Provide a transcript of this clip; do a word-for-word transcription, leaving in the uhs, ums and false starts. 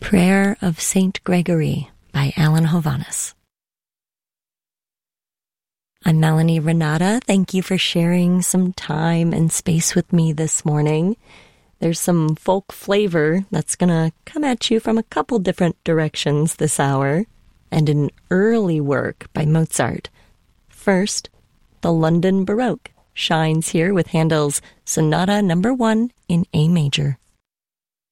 Prayer of Saint Gregory by Alan Hovhaness. I'm Melanie Renata. Thank you for sharing some time and space with me this morning. There's some folk flavor that's going to come at you from a couple different directions this hour, and an early work by Mozart. First, the London Baroque shines here with Handel's Sonata Number One in A major.